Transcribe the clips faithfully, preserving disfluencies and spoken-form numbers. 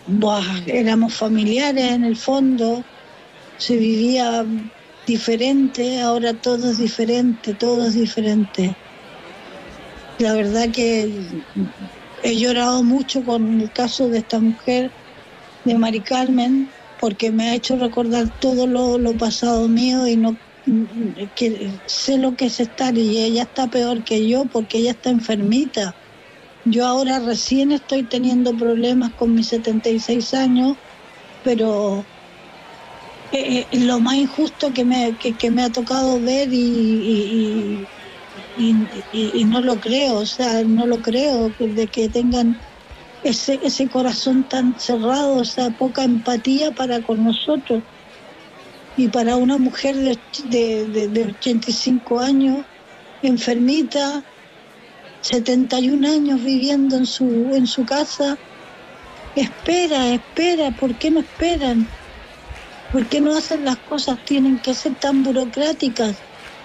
buah, éramos familiares en el fondo, se vivía diferente, ahora todo es diferente, todo es diferente. La verdad que he llorado mucho con el caso de esta mujer, de Mari Carmen, porque me ha hecho recordar todo lo, lo pasado mío y no que sé lo que es estar, y ella está peor que yo porque ella está enfermita. Yo ahora recién estoy teniendo problemas con mis setenta y seis años, pero eh, eh, lo más injusto que me, que, que me ha tocado ver y, y, y, y, y no lo creo, o sea, no lo creo, de que tengan ese, ese corazón tan cerrado, o sea, poca empatía para con nosotros. Y para una mujer de, de, de, de ochenta y cinco años, enfermita, setenta y un años viviendo en su, en su casa, espera, espera, ¿por qué no esperan? ¿Por qué no hacen las cosas? Tienen que ser tan burocráticas.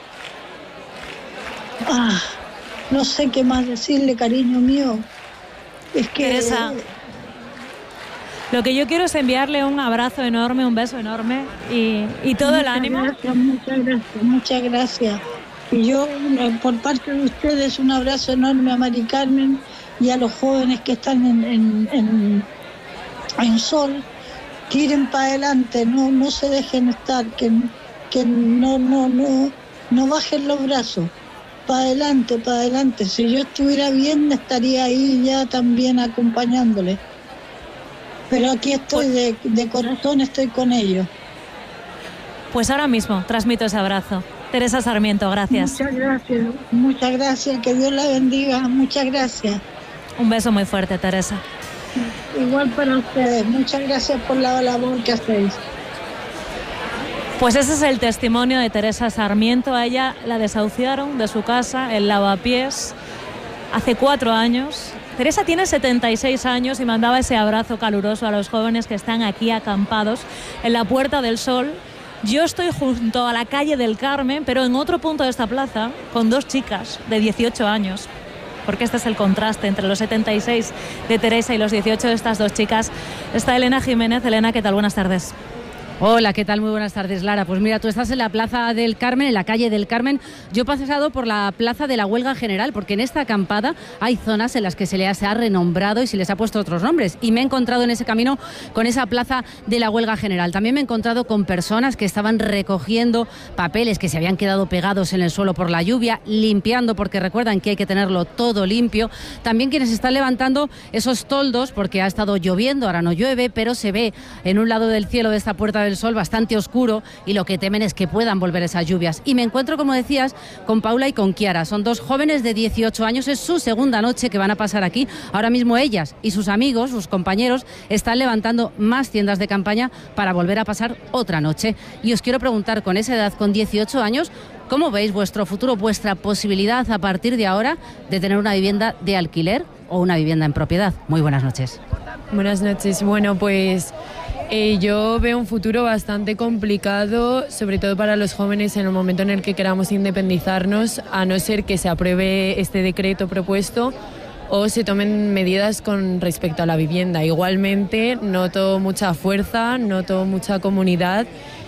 Ah, no sé qué más decirle, cariño mío. Es que... Teresa, lo que yo quiero es enviarle un abrazo enorme, un beso enorme y, y todo muchas el ánimo. Gracias, muchas gracias, muchas gracias. Y yo, por parte de ustedes, un abrazo enorme a Mari Carmen y a los jóvenes que están en, en, en, en Sol. Tiren para adelante, no, no se dejen estar, que, que no, no, no, no bajen los brazos. Para adelante, para adelante. Si yo estuviera bien, estaría ahí ya también acompañándole. Pero aquí estoy de, de corazón, estoy con ellos. Pues ahora mismo transmito ese abrazo. Teresa Sarmiento, gracias. Muchas gracias, muchas gracias, que Dios la bendiga, muchas gracias. Un beso muy fuerte, Teresa. Igual para ustedes, muchas gracias por la labor que hacéis. Pues ese es el testimonio de Teresa Sarmiento. A ella la desahuciaron de su casa, el Lavapiés, hace cuatro años. Teresa tiene setenta y seis años y mandaba ese abrazo caluroso a los jóvenes que están aquí acampados en la Puerta del Sol. Yo estoy junto a la calle del Carmen, pero en otro punto de esta plaza, con dos chicas de dieciocho años, porque este es el contraste entre los setenta y seis de Teresa y los dieciocho de estas dos chicas. Está Elena Jiménez. Elena, ¿qué tal? Buenas tardes. Hola, ¿qué tal? Muy buenas tardes, Lara. Pues mira, tú estás en la Plaza del Carmen, en la calle del Carmen. Yo he pasado por la Plaza de la Huelga General, porque en esta acampada hay zonas en las que se les ha renombrado y se les ha puesto otros nombres. Y me he encontrado en ese camino con esa Plaza de la Huelga General. También me he encontrado con personas que estaban recogiendo papeles que se habían quedado pegados en el suelo por la lluvia, limpiando, porque recuerdan que hay que tenerlo todo limpio. También quienes están levantando esos toldos, porque ha estado lloviendo, ahora no llueve, pero se ve en un lado del cielo de esta Puerta del Sol bastante oscuro y lo que temen es que puedan volver esas lluvias. Y me encuentro, como decías, con Paula y con Kiara. Son dos jóvenes de dieciocho años, es su segunda noche que van a pasar aquí. Ahora mismo ellas y sus amigos, sus compañeros, están levantando más tiendas de campaña para volver a pasar otra noche. Y os quiero preguntar, con esa edad, con dieciocho años, ¿cómo veis vuestro futuro, vuestra posibilidad a partir de ahora de tener una vivienda de alquiler o una vivienda en propiedad? Muy buenas noches. Buenas noches. Bueno, pues eh, yo veo un futuro bastante complicado, sobre todo para los jóvenes en el momento en el que queramos independizarnos, a no ser que se apruebe este decreto propuesto o se tomen medidas con respecto a la vivienda. Igualmente, noto mucha fuerza, noto mucha comunidad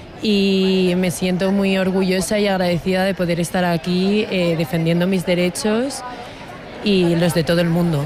y me siento muy orgullosa y agradecida de poder estar aquí eh, defendiendo mis derechos y los de todo el mundo.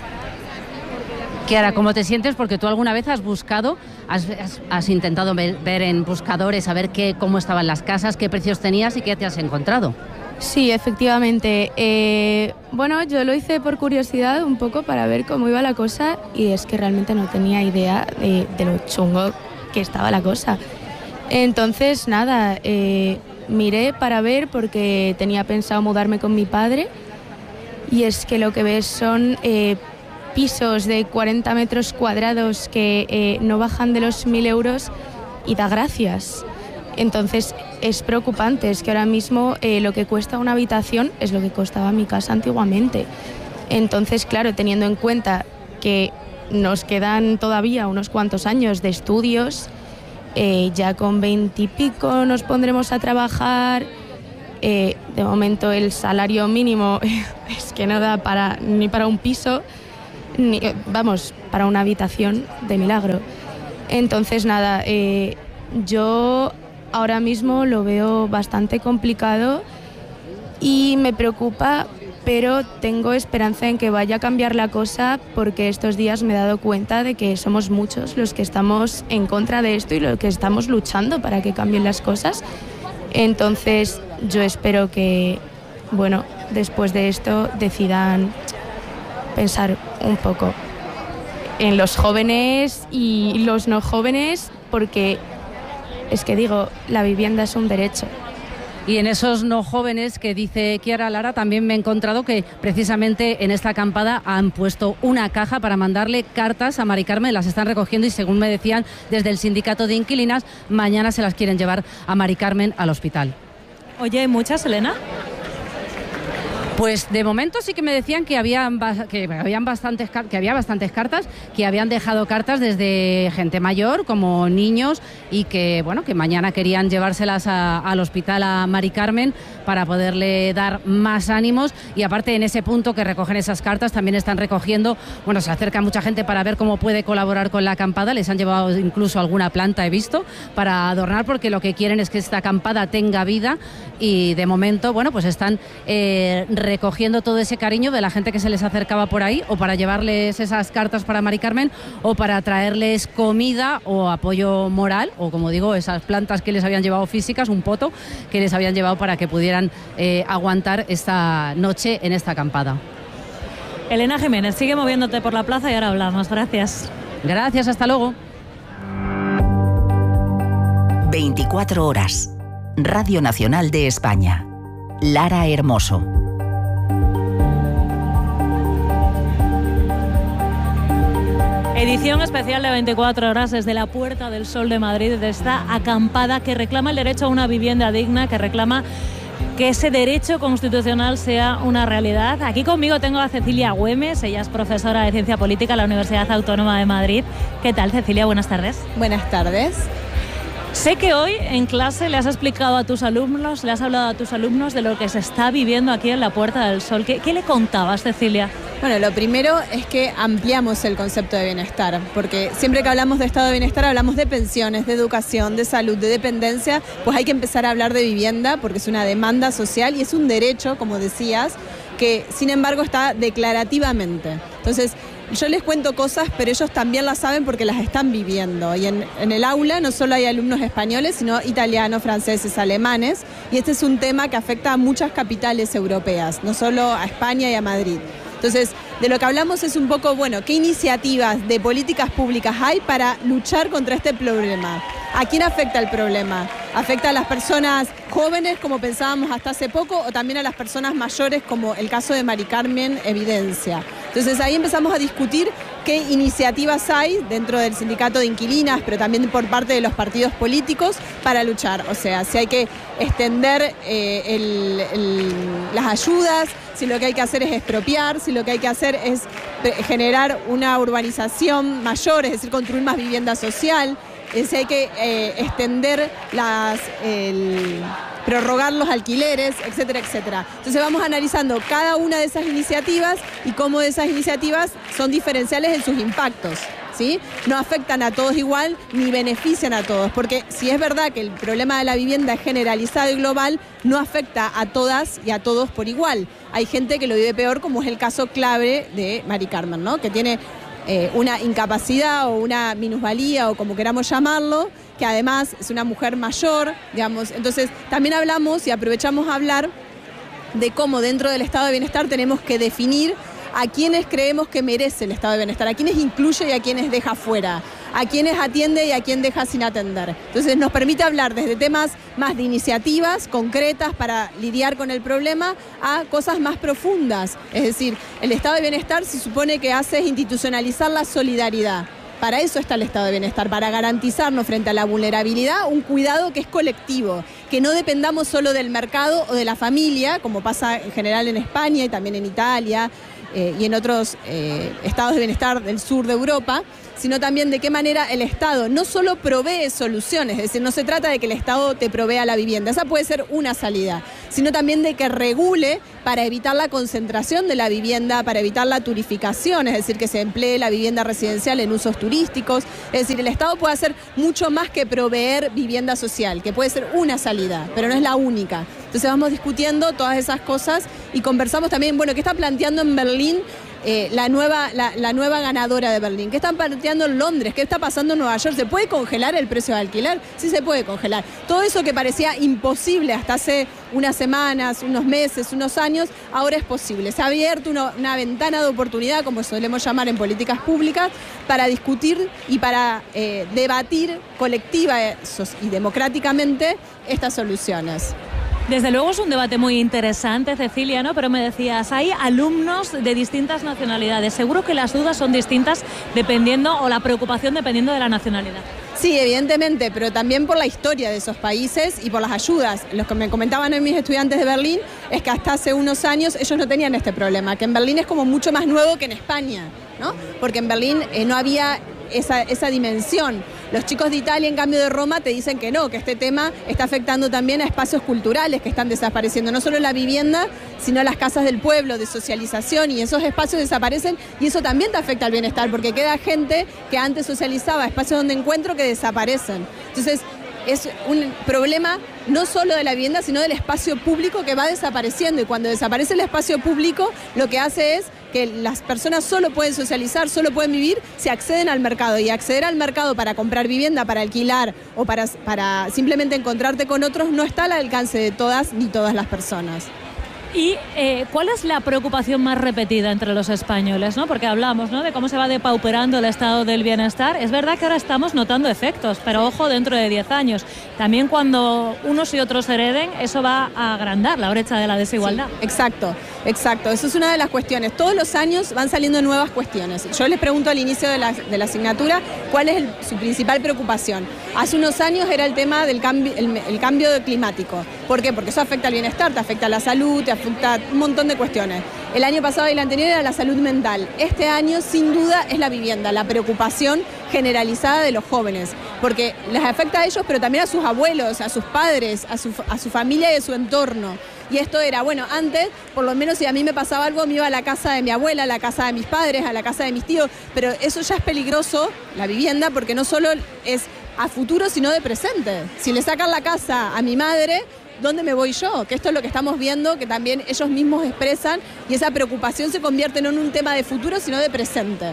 Kiara, ¿cómo te sientes? Porque tú alguna vez has buscado, has, has, has intentado ver, ver en buscadores, a ver qué, cómo estaban las casas, qué precios tenías y qué te has encontrado. Sí, efectivamente. Eh, bueno, yo lo hice por curiosidad un poco para ver cómo iba la cosa y es que realmente no tenía idea de, de lo chungo que estaba la cosa. Entonces, nada, eh, miré para ver porque tenía pensado mudarme con mi padre y es que lo que ves son eh, pisos de cuarenta metros cuadrados que eh, no bajan de los mil euros y da gracias. Entonces es preocupante, es que ahora mismo eh, lo que cuesta una habitación es lo que costaba mi casa antiguamente. Entonces, claro, teniendo en cuenta que nos quedan todavía unos cuantos años de estudios, eh, ya con veintipico nos pondremos a trabajar. Eh, de momento el salario mínimo es que no da para, ni para un piso. Ni, vamos, para una habitación de milagro. Entonces nada, eh, yo ahora mismo lo veo bastante complicado y me preocupa, pero tengo esperanza en que vaya a cambiar la cosa, porque estos días me he dado cuenta de que somos muchos los que estamos en contra de esto y los que estamos luchando para que cambien las cosas. Entonces yo espero que, bueno, después de esto decidan pensar un poco en los jóvenes y los no jóvenes, porque es que digo, la vivienda es un derecho. Y en esos no jóvenes que dice Kiara, Lara, también me he encontrado que precisamente en esta acampada han puesto una caja para mandarle cartas a Mari Carmen, las están recogiendo y, según me decían desde el sindicato de inquilinas, mañana se las quieren llevar a Mari Carmen al hospital. Oye, ¿hay muchas, Elena? Pues de momento sí que me decían que habían, que habían bastantes, que había bastantes cartas, que habían dejado cartas desde gente mayor como niños y que, bueno, que mañana querían llevárselas a, al hospital a Mari Carmen para poderle dar más ánimos. Y aparte, en ese punto que recogen esas cartas también están recogiendo, bueno, se acerca mucha gente para ver cómo puede colaborar con la acampada. Les han llevado incluso alguna planta, he visto, para adornar, porque lo que quieren es que esta acampada tenga vida. Y de momento, bueno, pues están eh, recogiendo todo ese cariño de la gente que se les acercaba por ahí, o para llevarles esas cartas para Mari Carmen, o para traerles comida o apoyo moral, o, como digo, esas plantas que les habían llevado físicas, un poto que les habían llevado para que pudieran eh, aguantar esta noche en esta acampada. Elena Jiménez, sigue moviéndote por la plaza y ahora hablamos. Gracias. Gracias, hasta luego. veinticuatro horas. Radio Nacional de España. Lara Hermoso. Edición especial de veinticuatro horas desde la Puerta del Sol de Madrid, de esta acampada que reclama el derecho a una vivienda digna, que reclama que ese derecho constitucional sea una realidad. Aquí conmigo tengo a Cecilia Güemes, ella es profesora de Ciencia Política en la Universidad Autónoma de Madrid. ¿Qué tal, Cecilia? Buenas tardes. Buenas tardes. Sé que hoy en clase le has explicado a tus alumnos, le has hablado a tus alumnos de lo que se está viviendo aquí en la Puerta del Sol. ¿Qué, qué le contabas, Cecilia? Bueno, lo primero es que ampliamos el concepto de bienestar, porque siempre que hablamos de estado de bienestar hablamos de pensiones, de educación, de salud, de dependencia, pues hay que empezar a hablar de vivienda, porque es una demanda social y es un derecho, como decías, que sin embargo está declarativamente. Entonces, yo les cuento cosas, pero ellos también las saben porque las están viviendo. Y en, en el aula no solo hay alumnos españoles, sino italianos, franceses, alemanes. Y este es un tema que afecta a muchas capitales europeas, no solo a España y a Madrid. Entonces, de lo que hablamos es un poco, bueno, ¿qué iniciativas de políticas públicas hay para luchar contra este problema? ¿A quién afecta el problema? ¿Afecta a las personas jóvenes, como pensábamos hasta hace poco, o también a las personas mayores, como el caso de Mari Carmen evidencia? Entonces ahí empezamos a discutir qué iniciativas hay dentro del sindicato de inquilinas, pero también por parte de los partidos políticos para luchar. O sea, si hay que extender eh, el, el, las ayudas, si lo que hay que hacer es expropiar, si lo que hay que hacer es generar una urbanización mayor, es decir, construir más vivienda social, si hay que eh, extender las... El, prorrogar los alquileres, etcétera, etcétera. Entonces vamos analizando cada una de esas iniciativas y cómo esas iniciativas son diferenciales en sus impactos, ¿sí? No afectan a todos igual ni benefician a todos, porque si es verdad que el problema de la vivienda es generalizado y global, no afecta a todas y a todos por igual. Hay gente que lo vive peor, como es el caso clave de Mari Carmen, ¿no? Que tiene eh, una incapacidad o una minusvalía o como queramos llamarlo, que además es una mujer mayor, digamos. Entonces también hablamos y aprovechamos a hablar de cómo dentro del estado de bienestar tenemos que definir a quienes creemos que merece el estado de bienestar, a quienes incluye y a quienes deja fuera, a quienes atiende y a quien deja sin atender. Entonces nos permite hablar desde temas más de iniciativas concretas para lidiar con el problema a cosas más profundas. Es decir, el estado de bienestar se supone que hace es institucionalizar la solidaridad. Para eso está el estado de bienestar, para garantizarnos frente a la vulnerabilidad un cuidado que es colectivo, que no dependamos solo del mercado o de la familia, como pasa en general en España y también en Italia eh, y en otros eh, estados de bienestar del sur de Europa, sino también de qué manera el Estado no solo provee soluciones, es decir, no se trata de que el Estado te provea la vivienda, esa puede ser una salida, sino también de que regule para evitar la concentración de la vivienda, para evitar la turificación, es decir, que se emplee la vivienda residencial en usos turísticos. Es decir, el Estado puede hacer mucho más que proveer vivienda social, que puede ser una salida, pero no es la única. Entonces vamos discutiendo todas esas cosas y conversamos también, bueno, ¿qué está planteando en Berlín eh, la, nueva, la, la nueva ganadora de Berlín? ¿Qué están planteando en Londres? ¿Qué está pasando en Nueva York? ¿Se puede congelar el precio de alquiler? Sí se puede congelar. Todo eso que parecía imposible hasta hace unas semanas, unos meses, unos años, ahora es posible. Se ha abierto una, una ventana de oportunidad, como solemos llamar en políticas públicas, para discutir y para eh, debatir colectiva y democráticamente estas soluciones. Desde luego es un debate muy interesante, Cecilia, ¿no? Pero me decías, hay alumnos de distintas nacionalidades. Seguro que las dudas son distintas dependiendo, o la preocupación dependiendo de la nacionalidad. Sí, evidentemente, pero también por la historia de esos países y por las ayudas. Los que me comentaban hoy mis estudiantes de Berlín es que hasta hace unos años ellos no tenían este problema, que en Berlín es como mucho más nuevo que en España, ¿no? Porque en Berlín eh, no había esa, esa dimensión. Los chicos de Italia, en cambio de Roma, te dicen que no, que este tema está afectando también a espacios culturales que están desapareciendo, no solo la vivienda, sino las casas del pueblo, de socialización, y esos espacios desaparecen y eso también te afecta al bienestar, porque queda gente que antes socializaba, espacios donde encuentro, que desaparecen. Entonces, es un problema no solo de la vivienda, sino del espacio público que va desapareciendo, y cuando desaparece el espacio público, lo que hace es que las personas solo pueden socializar, solo pueden vivir si acceden al mercado, y acceder al mercado para comprar vivienda, para alquilar o para, para simplemente encontrarte con otros no está al alcance de todas ni todas las personas. ¿Y eh, cuál es la preocupación más repetida entre los españoles, ¿no? Porque hablamos, ¿no?, de cómo se va depauperando el estado del bienestar. Es verdad que ahora estamos notando efectos, pero ojo, dentro de diez años. También cuando unos y otros hereden, eso va a agrandar la brecha de la desigualdad. Sí, exacto, exacto. Eso es una de las cuestiones. Todos los años van saliendo nuevas cuestiones. Yo les pregunto al inicio de la, de la asignatura cuál es el, su principal preocupación. Hace unos años era el tema del cambio, el, el cambio climático. ¿Por qué? Porque eso afecta al bienestar, te afecta a la salud, te afecta un montón de cuestiones. El año pasado y el anterior era la salud mental. Este año, sin duda, es la vivienda, la preocupación generalizada de los jóvenes, porque les afecta a ellos, pero también a sus abuelos, a sus padres, a su, a su familia y a su entorno. Y esto era, bueno, antes, por lo menos si a mí me pasaba algo, me iba a la casa de mi abuela, a la casa de mis padres, a la casa de mis tíos, pero eso ya es peligroso, la vivienda, porque no solo es a futuro, sino de presente. Si le sacan la casa a mi madre, ¿dónde me voy yo? Que esto es lo que estamos viendo, que también ellos mismos expresan, y esa preocupación se convierte no en un tema de futuro, sino de presente.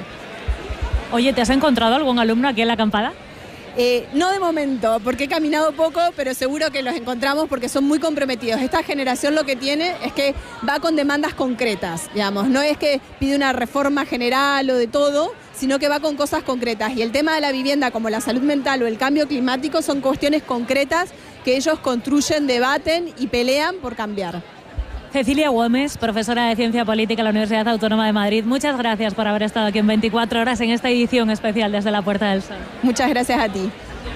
Oye, ¿te has encontrado algún alumno aquí en la acampada? Eh, no de momento, porque he caminado poco, pero seguro que los encontramos porque son muy comprometidos. Esta generación lo que tiene es que va con demandas concretas, digamos. No es que pide una reforma general o de todo, sino que va con cosas concretas. Y el tema de la vivienda, como la salud mental o el cambio climático, son cuestiones concretas que ellos construyen, debaten y pelean por cambiar. Cecilia Güemes, profesora de Ciencia Política en la Universidad Autónoma de Madrid, muchas gracias por haber estado aquí en veinticuatro horas en esta edición especial desde la Puerta del Sol. Muchas gracias a ti.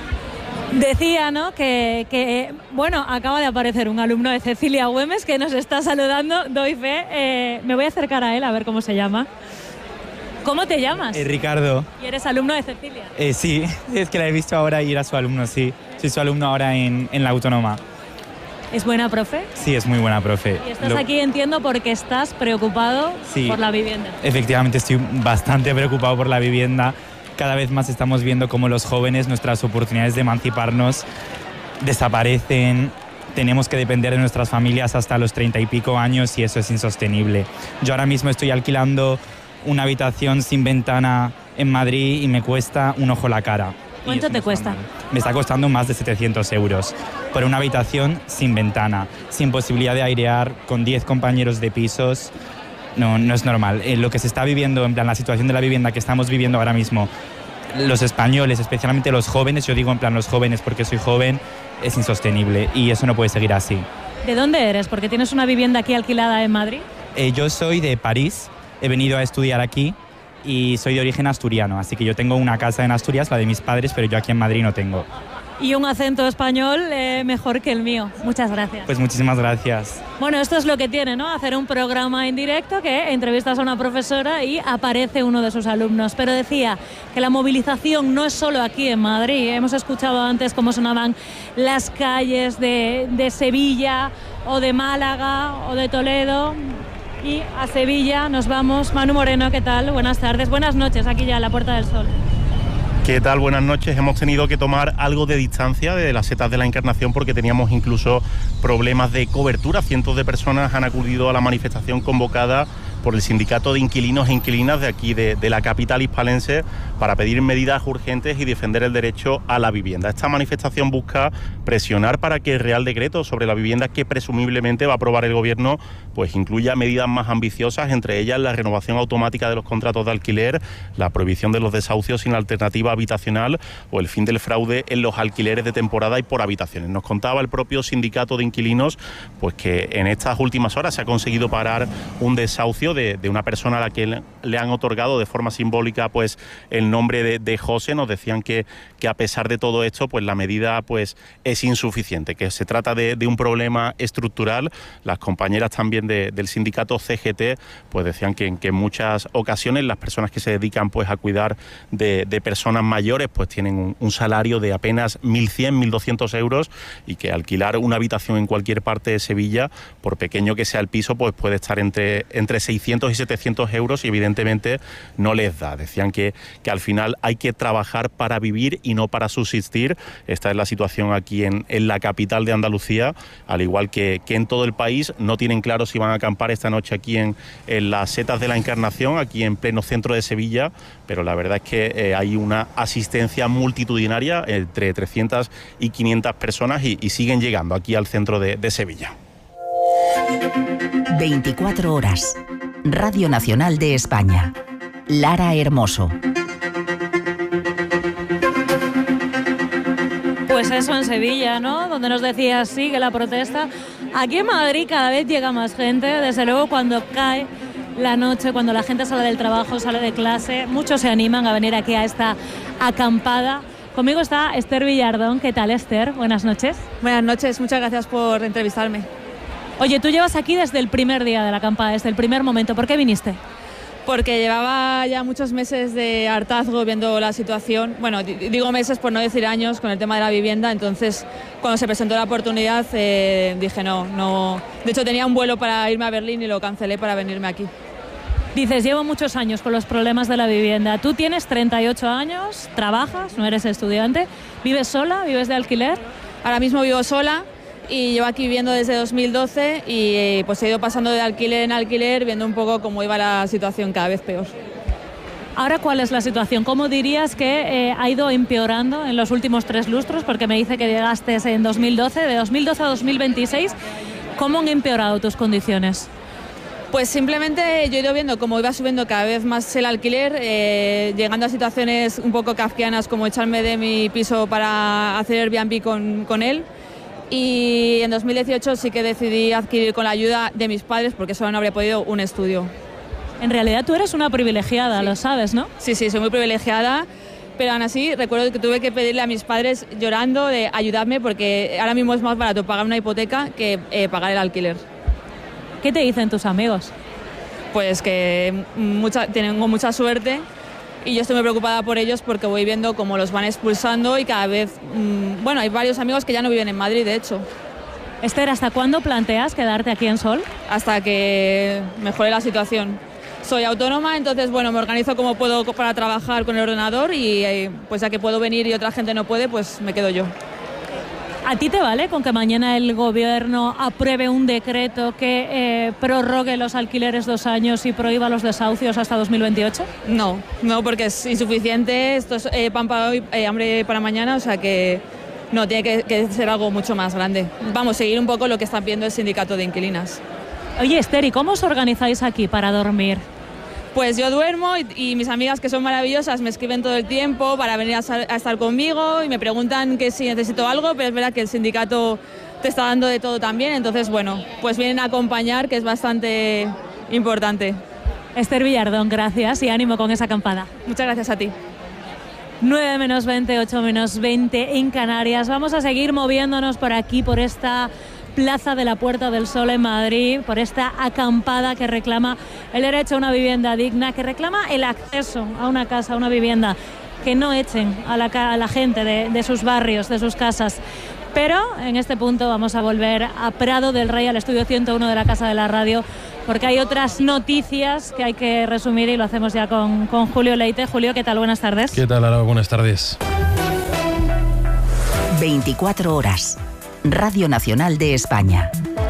Decía, ¿no?, que, que, bueno, acaba de aparecer un alumno de Cecilia Güemes que nos está saludando, doy fe. Eh, me voy a acercar a él a ver cómo se llama. ¿Cómo te llamas? Eh, Ricardo. ¿Y eres alumno de Cecilia? Eh, sí, es que la he visto ahora y era su alumno, sí. Soy su alumno ahora en, en la Autónoma. ¿Es buena profe? Sí, es muy buena profe. Y estás Lo... aquí, entiendo, porque estás preocupado sí, por la vivienda. Efectivamente, estoy bastante preocupado por la vivienda. Cada vez más estamos viendo cómo los jóvenes, nuestras oportunidades de emanciparnos desaparecen. Tenemos que depender de nuestras familias hasta los treinta y pico años y eso es insostenible. Yo ahora mismo estoy alquilando una habitación sin ventana en Madrid y me cuesta un ojo la cara. ¿Cuánto te cuesta? Me está costando más de setecientos euros por una habitación sin ventana, sin posibilidad de airear, con diez compañeros de pisos. No, no es normal. Eh, lo que se está viviendo, en plan, la situación de la vivienda que estamos viviendo ahora mismo, los españoles, especialmente los jóvenes, yo digo en plan los jóvenes porque soy joven, es insostenible y eso no puede seguir así. ¿De dónde eres? Porque tienes una vivienda aquí alquilada en Madrid. Eh, yo soy de París, he venido a estudiar aquí y soy de origen asturiano, así que yo tengo una casa en Asturias, la de mis padres, pero yo aquí en Madrid no tengo. y un acento español eh, mejor que el mío. Muchas gracias. Pues muchísimas gracias. Bueno, esto es lo que tiene, ¿no? Hacer un programa en directo que entrevistas a una profesora y aparece uno de sus alumnos. Pero decía que la movilización no es solo aquí en Madrid. Hemos escuchado antes cómo sonaban las calles de, de Sevilla o de Málaga o de Toledo. Y a Sevilla nos vamos. Manu Moreno, ¿qué tal? Buenas tardes, buenas noches, aquí ya a la Puerta del Sol. ¿Qué tal? Buenas noches. Hemos tenido que tomar algo de distancia de las Setas de la Encarnación porque teníamos incluso problemas de cobertura. Cientos de personas han acudido a la manifestación convocada por el Sindicato de Inquilinos e Inquilinas de aquí, de, de la capital hispalense, para pedir medidas urgentes y defender el derecho a la vivienda. Esta manifestación busca presionar para que el Real Decreto sobre la vivienda que presumiblemente va a aprobar el Gobierno pues incluya medidas más ambiciosas, entre ellas la renovación automática de los contratos de alquiler, la prohibición de los desahucios sin alternativa habitacional o el fin del fraude en los alquileres de temporada y por habitaciones. Nos contaba el propio Sindicato de Inquilinos pues que en estas últimas horas se ha conseguido parar un desahucio De, de una persona a la que le, le han otorgado de forma simbólica pues el nombre de, de José. Nos decían que, que a pesar de todo esto pues la medida pues es insuficiente, que se trata de, de un problema estructural. Las compañeras también de, del sindicato C G T pues decían que, que en muchas ocasiones las personas que se dedican pues a cuidar de, de personas mayores pues tienen un, un salario de apenas mil cien, mil doscientos euros y que alquilar una habitación en cualquier parte de Sevilla, por pequeño que sea el piso, pues puede estar entre, entre seiscientos y setecientos euros y evidentemente no les da. Decían que, que al final hay que trabajar para vivir y no para subsistir. Esta es la situación aquí en, en la capital de Andalucía, al igual que, que en todo el país. No tienen claro si van a acampar esta noche aquí en, en las Setas de la Encarnación, aquí en pleno centro de Sevilla, pero la verdad es que eh, hay una asistencia multitudinaria, entre trescientas y quinientas personas y, y siguen llegando aquí al centro de, de Sevilla. veinticuatro horas. Radio Nacional de España. Lara Hermoso. Pues eso en Sevilla, ¿no? Donde nos decías, sigue la protesta. Aquí en Madrid cada vez llega más gente. Desde luego cuando cae la noche, cuando la gente sale del trabajo, sale de clase, muchos se animan a venir aquí a esta acampada. Conmigo está Esther Villardón. ¿Qué tal, Esther? Buenas noches. Buenas noches, muchas gracias por entrevistarme. Oye, tú llevas aquí desde el primer día de la acampada, desde el primer momento. ¿Por qué viniste? Porque llevaba ya muchos meses de hartazgo viendo la situación. Bueno, digo meses por no decir años con el tema de la vivienda. Entonces, cuando se presentó la oportunidad, eh, dije no, no. De hecho, tenía un vuelo para irme a Berlín y lo cancelé para venirme aquí. Dices, llevo muchos años con los problemas de la vivienda. Tú tienes treinta y ocho años, trabajas, no eres estudiante. ¿Vives sola? ¿Vives de alquiler? Ahora mismo vivo sola. Y llevo aquí viviendo desde dos mil doce y pues he ido pasando de alquiler en alquiler, viendo un poco cómo iba la situación cada vez peor. Ahora, ¿cuál es la situación? ¿Cómo dirías que eh, ha ido empeorando en los últimos tres lustros? Porque me dice que llegaste en dos mil doce, de dos mil doce a dos mil veintiséis. ¿Cómo han empeorado tus condiciones? Pues simplemente yo he ido viendo cómo iba subiendo cada vez más el alquiler, eh, llegando a situaciones un poco kafkianas como echarme de mi piso para hacer Airbnb con, con él. Y en dos mil dieciocho sí que decidí adquirir con la ayuda de mis padres, porque solo no habría podido, un estudio. En realidad tú eres una privilegiada, sí. Lo sabes, ¿no? Sí, sí, soy muy privilegiada, pero aún así recuerdo que tuve que pedirle a mis padres llorando de ayudarme, porque ahora mismo es más barato pagar una hipoteca que eh, pagar el alquiler. ¿Qué te dicen tus amigos? Pues que mucha, tengo mucha suerte. Y yo estoy muy preocupada por ellos porque voy viendo cómo los van expulsando y cada vez... Mmm, bueno, hay varios amigos que ya no viven en Madrid, de hecho. Esther, ¿hasta cuándo planteas quedarte aquí en Sol? Hasta que mejore la situación. Soy autónoma, entonces, bueno, me organizo como puedo para trabajar con el ordenador y pues ya que puedo venir y otra gente no puede, pues me quedo yo. ¿A ti te vale con que mañana el Gobierno apruebe un decreto que eh, prorrogue los alquileres dos años y prohíba los desahucios hasta dos mil veintiocho? No, no, porque es insuficiente. Esto es eh, pan para hoy, eh, hambre para mañana, o sea que no, tiene que, que ser algo mucho más grande. Vamos, seguir un poco lo que está pidiendo el sindicato de inquilinas. Oye, Esther, ¿y cómo os organizáis aquí para dormir? Pues yo duermo y, y mis amigas, que son maravillosas, me escriben todo el tiempo para venir a, a estar conmigo y me preguntan que si necesito algo, pero es verdad que el sindicato te está dando de todo también, entonces bueno, pues vienen a acompañar, que es bastante importante. Esther Villardón, gracias y ánimo con esa acampada. Muchas gracias a ti. nueve menos veinte, ocho menos veinte en Canarias. Vamos a seguir moviéndonos por aquí, por esta Plaza de la Puerta del Sol en Madrid, por esta acampada que reclama el derecho a una vivienda digna, que reclama el acceso a una casa, a una vivienda, que no echen a la, a la gente de, de sus barrios, de sus casas. Pero en este punto vamos a volver a Prado del Rey, al estudio ciento uno de la Casa de la Radio, porque hay otras noticias que hay que resumir y lo hacemos ya con, con Julio Leite. Julio, ¿qué tal? Buenas tardes. ¿Qué tal, Lara? Buenas tardes. veinticuatro horas. Radio Nacional de España.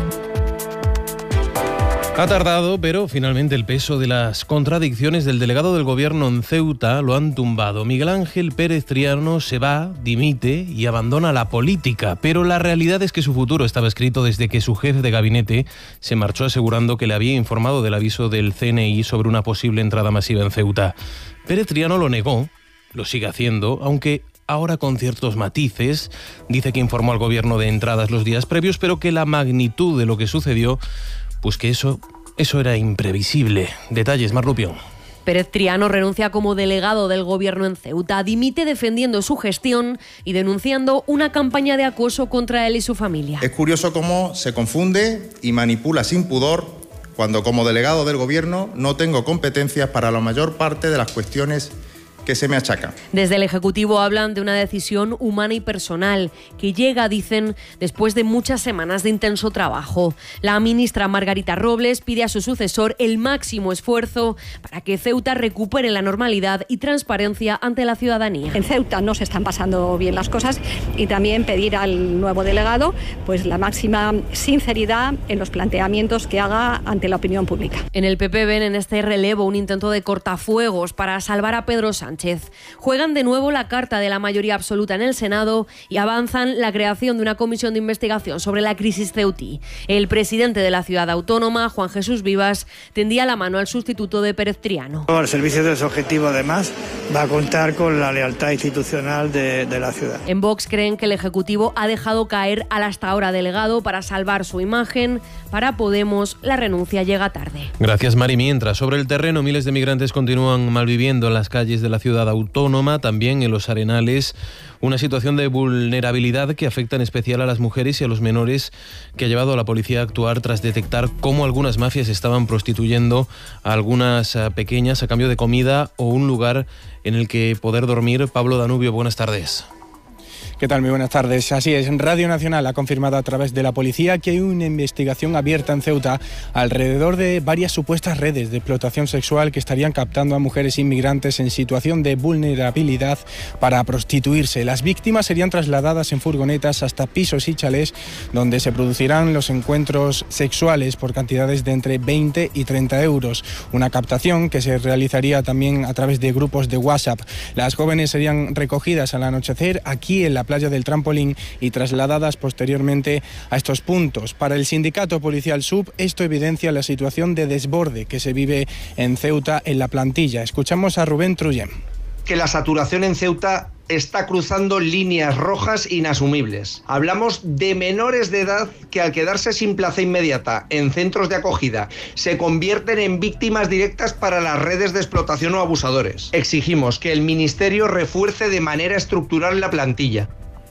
Ha tardado, pero finalmente el peso de las contradicciones del delegado del gobierno en Ceuta lo han tumbado. Miguel Ángel Pérez Triano se va, dimite y abandona la política, pero la realidad es que su futuro estaba escrito desde que su jefe de gabinete se marchó asegurando que le había informado del aviso del C N I sobre una posible entrada masiva en Ceuta. Pérez Triano lo negó, lo sigue haciendo, aunque ahora con ciertos matices. Dice que informó al gobierno de entradas los días previos, pero que la magnitud de lo que sucedió, pues que eso, eso era imprevisible. Detalles, Mar Rupión. Pérez Triano renuncia como delegado del gobierno en Ceuta, dimite defendiendo su gestión y denunciando una campaña de acoso contra él y su familia. Es curioso cómo se confunde y manipula sin pudor cuando como delegado del gobierno no tengo competencias para la mayor parte de las cuestiones que se me achaca. Desde el Ejecutivo hablan de una decisión humana y personal que llega, dicen, después de muchas semanas de intenso trabajo. La ministra Margarita Robles pide a su sucesor el máximo esfuerzo para que Ceuta recupere la normalidad y transparencia ante la ciudadanía. En Ceuta no se están pasando bien las cosas y también pedir al nuevo delegado pues la máxima sinceridad en los planteamientos que haga ante la opinión pública. En el P P ven en este relevo un intento de cortafuegos para salvar a Pedro Sánchez. Juegan de nuevo la carta de la mayoría absoluta en el Senado y avanzan la creación de una comisión de investigación sobre la crisis ceutí. El presidente de la ciudad autónoma, Juan Jesús Vivas, tendía la mano al sustituto de Pérez Triano. El servicio de ese objetivo, además, va a contar con la lealtad institucional de, de la ciudad. En Vox creen que el Ejecutivo ha dejado caer al hasta ahora delegado para salvar su imagen. Para Podemos, la renuncia llega tarde. Gracias, Mari. Mientras, sobre el terreno, miles de migrantes continúan malviviendo en las calles de la ciudad autónoma, también en los Arenales, una situación de vulnerabilidad que afecta en especial a las mujeres y a los menores, que ha llevado a la policía a actuar tras detectar cómo algunas mafias estaban prostituyendo a algunas pequeñas a cambio de comida o un lugar en el que poder dormir. Pablo Danubio, buenas tardes. ¿Qué tal? Muy buenas tardes. Así es, Radio Nacional ha confirmado a través de la policía que hay una investigación abierta en Ceuta alrededor de varias supuestas redes de explotación sexual que estarían captando a mujeres inmigrantes en situación de vulnerabilidad para prostituirse. Las víctimas serían trasladadas en furgonetas hasta pisos y chalés donde se producirán los encuentros sexuales por cantidades de entre veinte y treinta euros. Una captación que se realizaría también a través de grupos de WhatsApp. Las jóvenes serían recogidas al anochecer aquí en la playa del Trampolín y trasladadas posteriormente a estos puntos. Para el sindicato policial S U B, esto evidencia la situación de desborde que se vive en Ceuta en la plantilla. Escuchamos a Rubén Trullén. Que la saturación en Ceuta está cruzando líneas rojas inasumibles. Hablamos de menores de edad que al quedarse sin plaza inmediata en centros de acogida se convierten en víctimas directas para las redes de explotación o abusadores. Exigimos que el Ministerio refuerce de manera estructural la plantilla.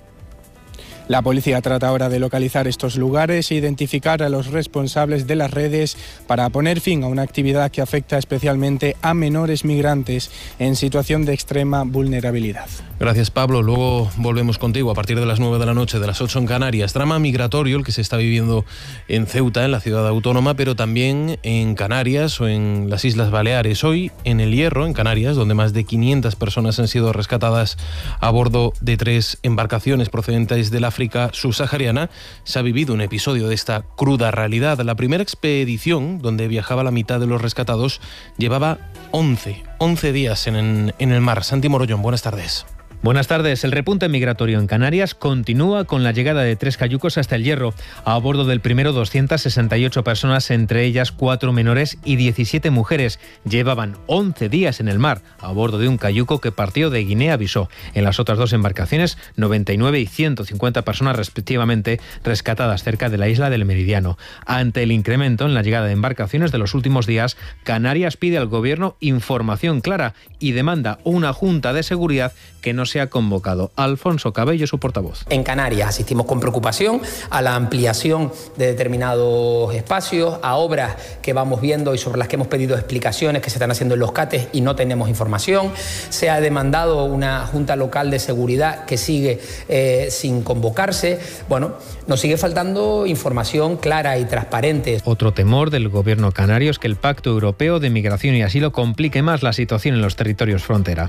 La policía trata ahora de localizar estos lugares e identificar a los responsables de las redes para poner fin a una actividad que afecta especialmente a menores migrantes en situación de extrema vulnerabilidad. Gracias, Pablo. Luego volvemos contigo a partir de las nueve de la noche, de las ocho en Canarias. Drama migratorio el que se está viviendo en Ceuta, en la ciudad autónoma, pero también en Canarias o en las Islas Baleares. Hoy en El Hierro, en Canarias, donde más de quinientas personas han sido rescatadas a bordo de tres embarcaciones procedentes de la África subsahariana, se ha vivido un episodio de esta cruda realidad. La primera expedición, donde viajaba la mitad de los rescatados, llevaba once, once días en, en el mar. Santi Morollón, buenas tardes. Buenas tardes. El repunte migratorio en Canarias continúa con la llegada de tres cayucos hasta el Hierro. A bordo del primero, doscientas sesenta y ocho personas, entre ellas cuatro menores y diecisiete mujeres. Llevaban once días en el mar, a bordo de un cayuco que partió de Guinea-Bissau. En las otras dos embarcaciones, noventa y nueve y ciento cincuenta personas respectivamente, rescatadas cerca de la isla del Meridiano. Ante el incremento en la llegada de embarcaciones de los últimos días, Canarias pide al Gobierno información clara y demanda una junta de seguridad que no se ha convocado. Alfonso Cabello, su portavoz. En Canarias asistimos con preocupación a la ampliación de determinados espacios, a obras que vamos viendo y sobre las que hemos pedido explicaciones que se están haciendo en los CATES y no tenemos información. Se ha demandado una junta local de seguridad que sigue eh, sin convocarse. Bueno, nos sigue faltando información clara y transparente. Otro temor del Gobierno canario es que el Pacto Europeo de Migración y Asilo complique más la situación en los territorios frontera.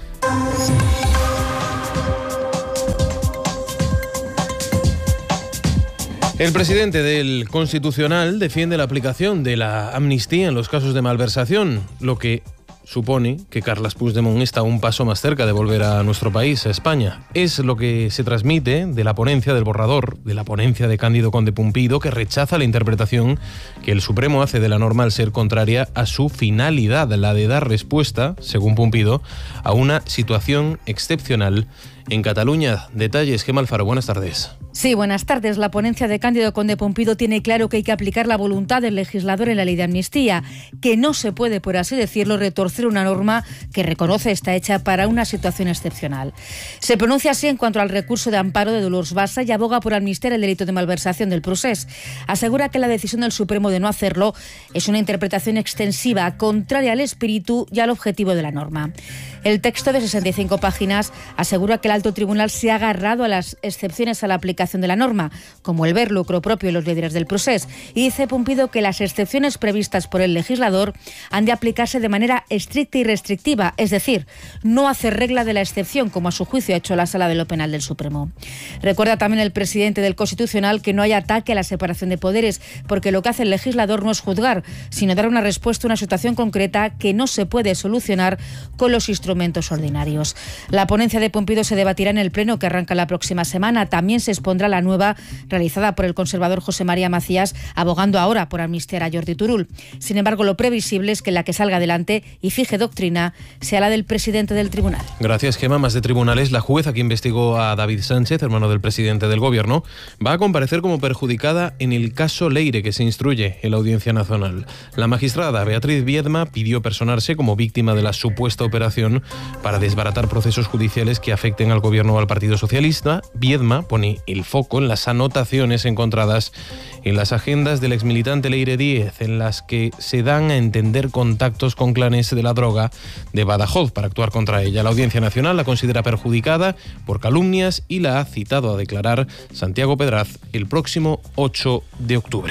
El presidente del Constitucional defiende la aplicación de la amnistía en los casos de malversación, lo que supone que Carles Puigdemont está un paso más cerca de volver a nuestro país, a España. Es lo que se transmite de la ponencia del borrador, de la ponencia de Cándido Conde Pumpido, que rechaza la interpretación que el Supremo hace de la norma al ser contraria a su finalidad, la de dar respuesta, según Pumpido, a una situación excepcional en Cataluña. Detalles, Gemma Alfaro, buenas tardes. Sí, buenas tardes. La ponencia de Cándido Conde Pumpido tiene claro que hay que aplicar la voluntad del legislador en la ley de amnistía, que no se puede, por así decirlo, retorcer una norma que reconoce está hecha para una situación excepcional. Se pronuncia así en cuanto al recurso de amparo de Dolors Bassa y aboga por amnistiar el delito de malversación del procés. Asegura que la decisión del Supremo de no hacerlo es una interpretación extensiva, contraria al espíritu y al objetivo de la norma. El texto de sesenta y cinco páginas asegura que el alto tribunal se ha agarrado a las excepciones a la aplicación de la norma, como el ver lucro propio y los líderes del procés, y dice Pumpido que las excepciones previstas por el legislador han de aplicarse de manera estricta y restrictiva, es decir, no hacer regla de la excepción, como a su juicio ha hecho la Sala de lo Penal del Supremo. Recuerda también el presidente del Constitucional que no hay ataque a la separación de poderes, porque lo que hace el legislador no es juzgar, sino dar una respuesta a una situación concreta que no se puede solucionar con los instrumentos ordinarios. La ponencia de Pumpido se debatirá en el Pleno, que arranca la próxima semana. También se expondrá la nueva realizada por el conservador José María Macías, abogando ahora por amnistiar a Jordi Turull. Sin embargo, lo previsible es que la que salga adelante y fije doctrina sea la del presidente del tribunal. Gracias, Gemma. Más de tribunales. La jueza que investigó a David Sánchez, hermano del presidente del Gobierno, va a comparecer como perjudicada en el caso Leire, que se instruye en la Audiencia Nacional. La magistrada Beatriz Viedma pidió personarse como víctima de la supuesta operación para desbaratar procesos judiciales que afecten al Gobierno o al Partido Socialista. Viedma pone el foco en las anotaciones encontradas en las agendas del exmilitante Leire Díez, en las que se dan a entender contactos con clanes de la droga de Badajoz para actuar contra ella. La Audiencia Nacional la considera perjudicada por calumnias y la ha citado a declarar Santiago Pedraz el próximo ocho de octubre.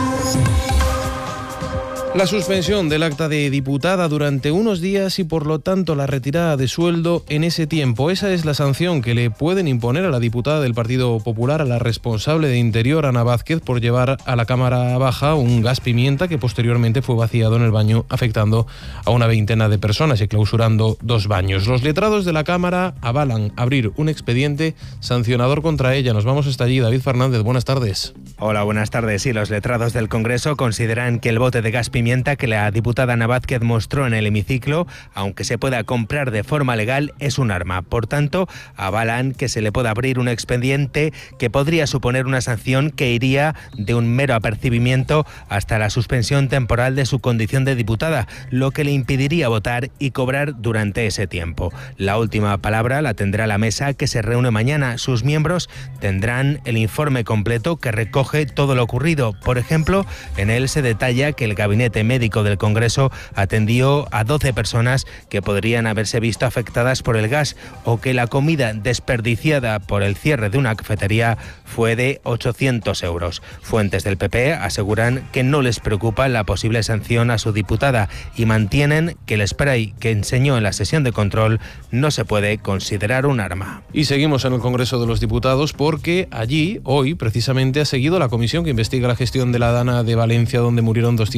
La suspensión del acta de diputada durante unos días y por lo tanto la retirada de sueldo en ese tiempo. Esa es la sanción que le pueden imponer a la diputada del Partido Popular, a la responsable de Interior, Ana Vázquez, por llevar a la Cámara Baja un gas pimienta que posteriormente fue vaciado en el baño, afectando a una veintena de personas y clausurando dos baños. Los letrados de la Cámara avalan abrir un expediente sancionador contra ella. Nos vamos hasta allí. David Fernández, buenas tardes. Hola, buenas tardes. Sí, los letrados del Congreso consideran que el bote de gas pimienta pimienta que la diputada Ana Vázquez mostró en el hemiciclo, aunque se pueda comprar de forma legal, es un arma. Por tanto, avalan que se le pueda abrir un expediente que podría suponer una sanción que iría de un mero apercibimiento hasta la suspensión temporal de su condición de diputada, lo que le impediría votar y cobrar durante ese tiempo. La última palabra la tendrá la mesa, que se reúne mañana. Sus miembros tendrán el informe completo que recoge todo lo ocurrido. Por ejemplo, en él se detalla que el Gabinete Médico del Congreso atendió a doce personas que podrían haberse visto afectadas por el gas, o que la comida desperdiciada por el cierre de una cafetería fue de ochocientos euros. Fuentes del P P aseguran que no les preocupa la posible sanción a su diputada y mantienen que el spray que enseñó en la sesión de control no se puede considerar un arma. Y seguimos en el Congreso de los Diputados porque allí, hoy, precisamente ha seguido la comisión que investiga la gestión de la Dana de Valencia, donde murieron doscientas treinta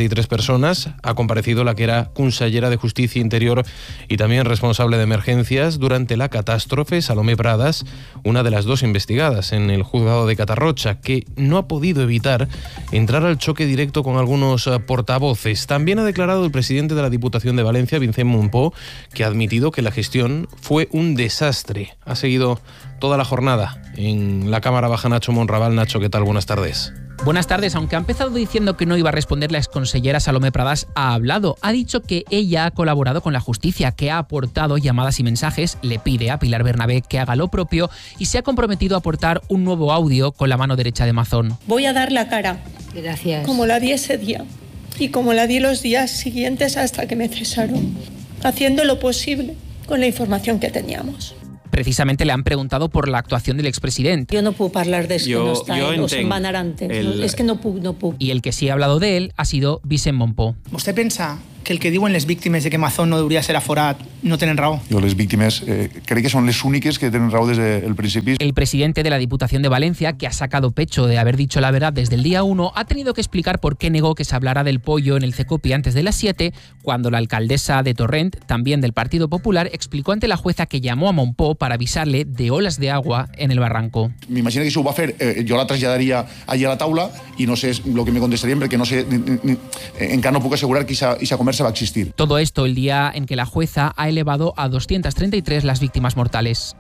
treinta y tres personas. Ha comparecido la que era consellera de Justicia e Interior y también responsable de emergencias durante la catástrofe, Salomé Pradas, una de las dos investigadas en el juzgado de Catarrocha, que no ha podido evitar entrar al choque directo con algunos portavoces. También ha declarado el presidente de la Diputación de Valencia, Vicent Monpó, que ha admitido que la gestión fue un desastre. Ha seguido toda la jornada en la Cámara Baja Nacho Monraval. Nacho, ¿qué tal? Buenas tardes. Buenas tardes. Aunque ha empezado diciendo que no iba a responder, la exconsellera Salomé Pradas ha hablado. Ha dicho que ella ha colaborado con la justicia, que ha aportado llamadas y mensajes, le pide a Pilar Bernabé que haga lo propio y se ha comprometido a aportar un nuevo audio con la mano derecha de Mazón. Voy a dar la cara. Gracias. Como la di ese día y como la di los días siguientes hasta que me cesaron, haciendo lo posible con la información que teníamos. Precisamente le han preguntado por la actuación del expresidente. Yo no puedo hablar de eso, Jo, no está, jo o se'n van anar antes. el- No, és que no puc, no puc. Y el que sí ha hablado de él ha sido Vicent Monpó. ¿Usted piensa que el que diuen les víctimes de que Mazón no hauria ser aforat no tenen raó? Jo les víctimes eh, crec que són les úniques que tenen raó des del principi. El presidente de la Diputación de Valencia, que ha sacado pecho de haber dicho la verdad desde el día uno, ha tenido que explicar por qué negó que se hablara del pollo en el Cecopi antes de las siete, cuando la alcaldesa de Torrent, también del Partido Popular, explicó ante la jueza que llamó a Monpó para avisarle de olas de agua en el barranco. M'imagino que si ho va fer, eh, jo la traslladaria allà a la taula i no sé el que me contestarien perquè no sé, ni, ni, encara no puc assegurar que esa conversa va a existir. Todo esto el día en que la jueza ha elevado a doscientas treinta y tres las víctimas mortales.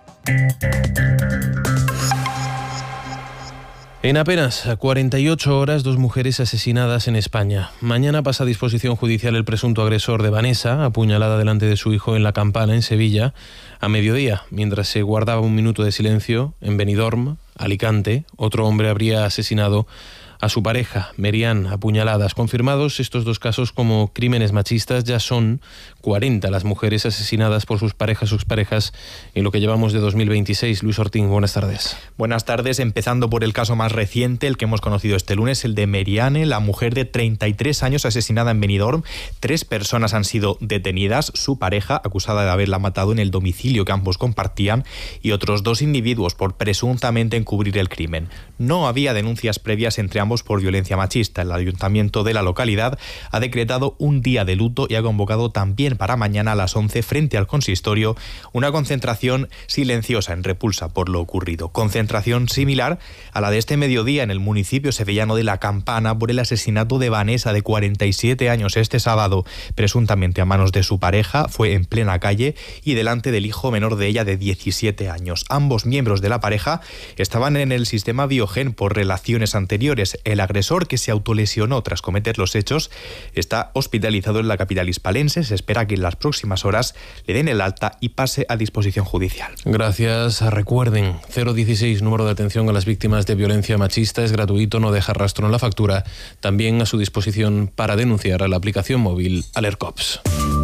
En apenas cuarenta y ocho horas, dos mujeres asesinadas en España. Mañana pasa a disposición judicial el presunto agresor de Vanessa, apuñalada delante de su hijo en La Campana, en Sevilla, a mediodía, mientras se guardaba un minuto de silencio en Benidorm, Alicante. Otro hombre habría asesinado a su pareja, Merian, apuñaladas. Confirmados estos dos casos como crímenes machistas, ya son cuarenta las mujeres asesinadas por sus parejas o exparejas en lo que llevamos de dos mil veintiséis. Luis Ortín, buenas tardes. Buenas tardes, empezando por el caso más reciente, el que hemos conocido este lunes, el de Meriane, la mujer de treinta y tres años asesinada en Benidorm. Tres personas han sido detenidas, su pareja, acusada de haberla matado en el domicilio que ambos compartían, y otros dos individuos por presuntamente encubrir el crimen. No había denuncias previas entre ambos por violencia machista. El ayuntamiento de la localidad ha decretado un día de luto y ha convocado también para mañana a las once frente al consistorio una concentración silenciosa en repulsa por lo ocurrido. Concentración similar a la de este mediodía en el municipio sevillano de La Campana por el asesinato de Vanessa, de cuarenta y siete años, este sábado, presuntamente a manos de su pareja. Fue en plena calle y delante del hijo menor de ella de diecisiete años. Ambos miembros de la pareja estaban en el sistema Biogen por relaciones anteriores. El agresor, que se autolesionó tras cometer los hechos, está hospitalizado en la capital hispalense. Se espera que en las próximas horas le den el alta y pase a disposición judicial. Gracias. Recuerden, cero dieciséis, número de atención a las víctimas de violencia machista, es gratuito, no deja rastro en la factura. También a su disposición para denunciar a la aplicación móvil Alercops.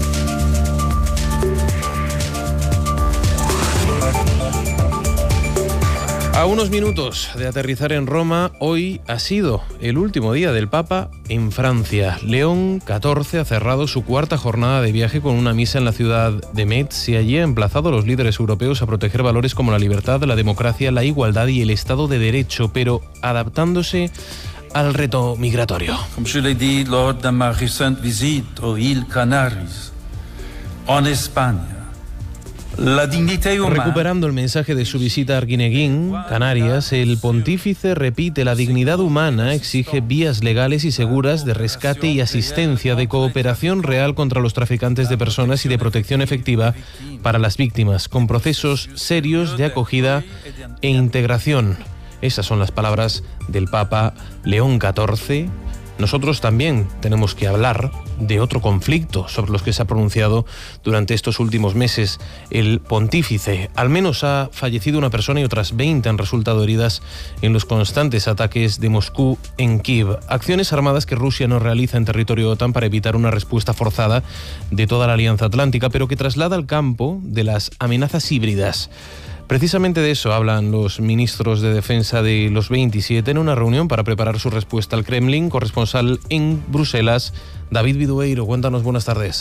A unos minutos de aterrizar en Roma, hoy ha sido el último día del Papa en Francia. León catorce ha cerrado su cuarta jornada de viaje con una misa en la ciudad de Metz y allí ha emplazado a los líderes europeos a proteger valores como la libertad, la democracia, la igualdad y el Estado de Derecho, pero adaptándose al reto migratorio. Comme je l'ai dit lors de ma récente visite aux îles Canaries, en Espagne, la dignidad humana. Recuperando el mensaje de su visita a Arguineguín, Canarias, el pontífice repite: la dignidad humana exige vías legales y seguras de rescate y asistencia, de cooperación real contra los traficantes de personas y de protección efectiva para las víctimas, con procesos serios de acogida e integración. Esas son las palabras del Papa León catorce. Nosotros también tenemos que hablar de otro conflicto sobre los que se ha pronunciado durante estos últimos meses el pontífice. Al menos ha fallecido una persona y otras veinte han resultado heridas en los constantes ataques de Moscú en Kiev. Acciones armadas que Rusia no realiza en territorio OTAN para evitar una respuesta forzada de toda la Alianza Atlántica, pero que traslada al campo de las amenazas híbridas. Precisamente de eso hablan los ministros de defensa de los veintisiete en una reunión para preparar su respuesta al Kremlin. Corresponsal en Bruselas, David Vidueiro. Cuéntanos, buenas tardes.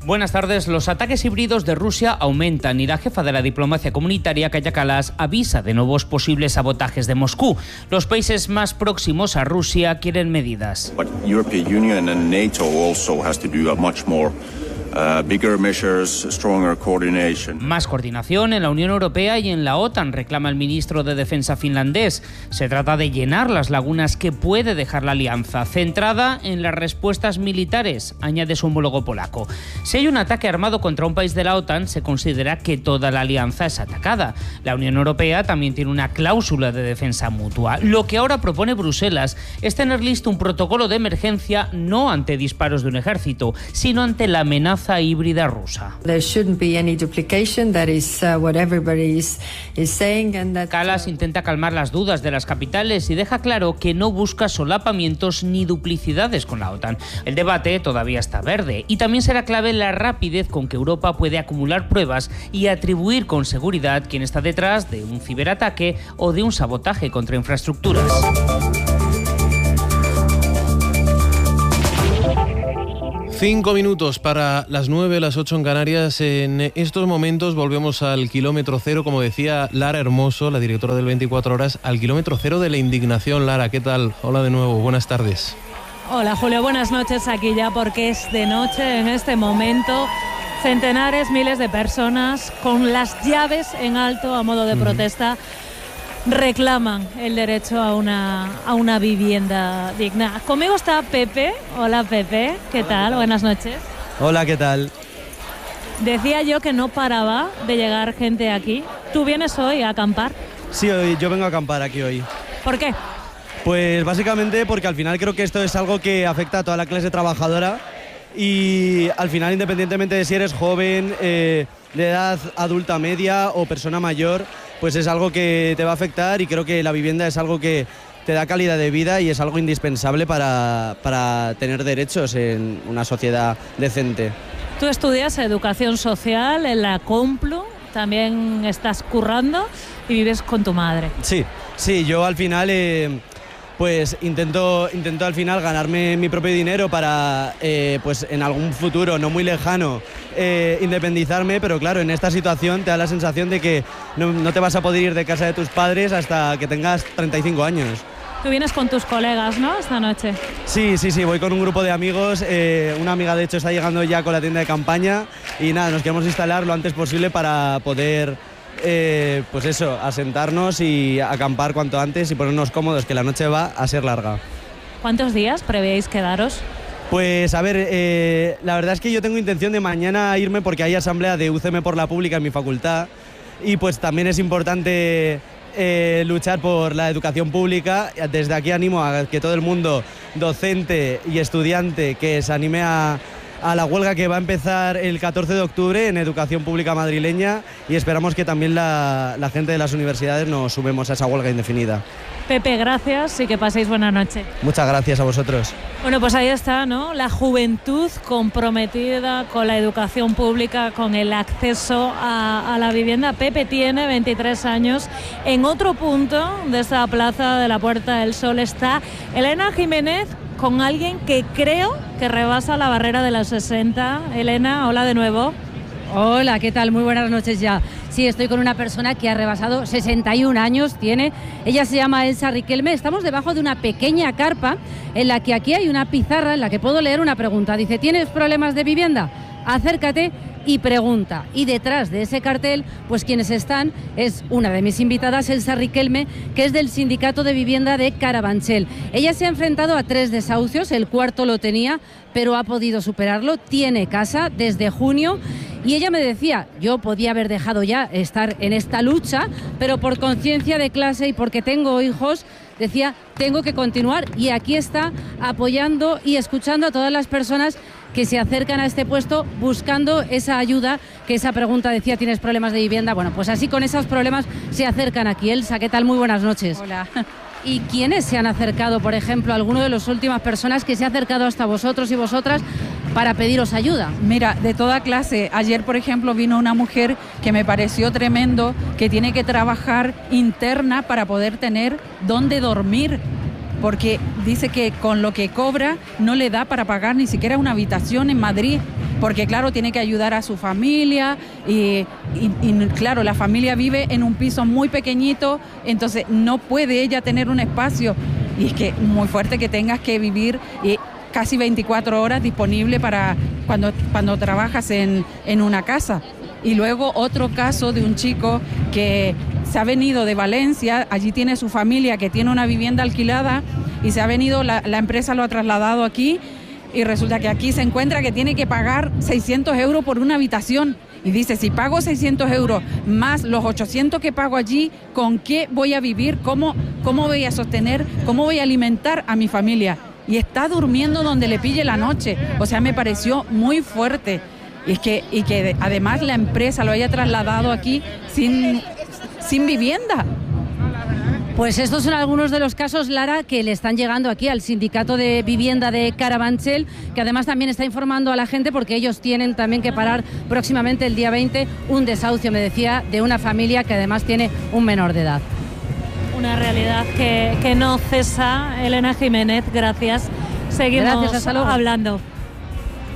Buenas tardes. Los ataques híbridos de Rusia aumentan y la jefa de la diplomacia comunitaria, Kaja Kallas, avisa de nuevos posibles sabotajes de Moscú. Los países más próximos a Rusia quieren medidas. But European Union and NATO also has to do a much more Uh, bigger measures, stronger coordination. Más coordinación en la Unión Europea y en la OTAN, reclama el ministro de Defensa finlandés. Se trata de llenar las lagunas que puede dejar la alianza, centrada en las respuestas militares, añade su homólogo polaco. Si hay un ataque armado contra un país de la OTAN, se considera que toda la alianza es atacada. La Unión Europea también tiene una cláusula de defensa mutua. Lo que ahora propone Bruselas es tener listo un protocolo de emergencia no ante disparos de un ejército, sino ante la amenaza híbrida rusa. Kallas intenta calmar las dudas de las capitales y deja claro que no busca solapamientos ni duplicidades con la OTAN. El debate todavía está verde y también será clave la rapidez con que Europa puede acumular pruebas y atribuir con seguridad quién está detrás de un ciberataque o de un sabotaje contra infraestructuras. Cinco minutos para las nueve, las ocho en Canarias. En estos momentos volvemos al kilómetro cero, como decía Lara Hermoso, la directora del veinticuatro horas, al kilómetro cero de la indignación. Lara, ¿qué tal? Hola de nuevo, buenas tardes. Hola Julio, buenas noches. Aquí ya porque es de noche en este momento. Centenares, miles de personas con las llaves en alto a modo de protesta reclaman el derecho a una, a una vivienda digna. Conmigo está Pepe. Hola Pepe, ¿qué tal? Buenas noches. Hola, ¿qué tal? Decía yo que no paraba de llegar gente aquí. ¿Tú vienes hoy a acampar? Sí, hoy, yo vengo a acampar aquí hoy. ¿Por qué? Pues básicamente porque al final creo que esto es algo que afecta a toda la clase trabajadora y al final, independientemente de si eres joven, eh, de edad adulta media o persona mayor, pues es algo que te va a afectar y creo que la vivienda es algo que te da calidad de vida y es algo indispensable para, para tener derechos en una sociedad decente. Tú estudias educación social en la Complu, también estás currando y vives con tu madre. Sí, sí, yo al final eh, pues intento, intento al final ganarme mi propio dinero para eh, pues en algún futuro no muy lejano eh, independizarme, pero claro, en esta situación te da la sensación de que no, no te vas a poder ir de casa de tus padres hasta que tengas treinta y cinco años. Tú vienes con tus colegas, ¿no?, esta noche. Sí, sí, sí, voy con un grupo de amigos. Eh, una amiga, de hecho, está llegando ya con la tienda de campaña y nada, nos queremos instalar lo antes posible para poder, eh, pues eso, asentarnos y acampar cuanto antes y ponernos cómodos, que la noche va a ser larga. ¿Cuántos días prevéis quedaros? Pues a ver, eh, la verdad es que yo tengo intención de mañana irme porque hay asamblea de U C M por la Pública en mi facultad y pues también es importante Eh, luchar por la educación pública. Desde aquí animo a que todo el mundo, docente y estudiante, que se anime a, a la huelga que va a empezar el catorce de octubre en educación pública madrileña y esperamos que también la, la gente de las universidades nos sumemos a esa huelga indefinida. Pepe, gracias y que paséis buena noche. Muchas gracias a vosotros. Bueno, pues ahí está, ¿no?, la juventud comprometida con la educación pública, con el acceso a, a la vivienda. Pepe tiene veintitrés años. En otro punto de esta plaza de la Puerta del Sol está Elena Jiménez con alguien que creo que rebasa la barrera de los sesenta. Elena, hola de nuevo. Hola, ¿qué tal? Muy buenas noches ya. Sí, estoy con una persona que ha rebasado sesenta y un años, tiene. Ella se llama Elsa Riquelme. Estamos debajo de una pequeña carpa en la que aquí hay una pizarra en la que puedo leer una pregunta. Dice, ¿tienes problemas de vivienda? Acércate y pregunta. Y detrás de ese cartel, pues quienes están es una de mis invitadas, Elsa Riquelme, que es del Sindicato de Vivienda de Carabanchel. Ella se ha enfrentado a tres desahucios, el cuarto lo tenía, pero ha podido superarlo, tiene casa desde junio y ella me decía, yo podía haber dejado ya estar en esta lucha, pero por conciencia de clase y porque tengo hijos, decía, tengo que continuar y aquí está apoyando y escuchando a todas las personas que se acercan a este puesto buscando esa ayuda, que esa pregunta decía, ¿tienes problemas de vivienda? Bueno, pues así con esos problemas se acercan aquí. Elsa, ¿qué tal? Muy buenas noches. Hola. ¿Y quiénes se han acercado, por ejemplo, alguno de las últimas personas que se ha acercado hasta vosotros y vosotras para pediros ayuda? Mira, de toda clase. Ayer, por ejemplo, vino una mujer que me pareció tremendo, que tiene que trabajar interna para poder tener dónde dormir, porque dice que con lo que cobra no le da para pagar ni siquiera una habitación en Madrid. porque claro, tiene que ayudar a su familia y, y, y claro, la familia vive en un piso muy pequeñito, entonces no puede ella tener un espacio y es que muy fuerte que tengas que vivir y casi veinticuatro horas disponible para cuando, cuando trabajas en, en una casa. Y luego otro caso de un chico que se ha venido de Valencia, allí tiene su familia que tiene una vivienda alquilada y se ha venido, la, la empresa lo ha trasladado aquí y resulta que aquí se encuentra que tiene que pagar seiscientos euros por una habitación. Y dice, si pago seiscientos euros más los ochocientos que pago allí, ¿con qué voy a vivir? ¿Cómo, cómo voy a sostener? ¿Cómo voy a alimentar a mi familia? Y está durmiendo donde le pille la noche. O sea, me pareció muy fuerte. Y, es que, y que además la empresa lo haya trasladado aquí sin, sin vivienda. Pues estos son algunos de los casos, Lara, que le están llegando aquí al sindicato de vivienda de Carabanchel, que además también está informando a la gente porque ellos tienen también que parar próximamente el día veinte un desahucio, me decía, de una familia que además tiene un menor de edad. Una realidad que, que no cesa. Elena Jiménez, gracias. Seguimos Gracias, hasta luego. hablando.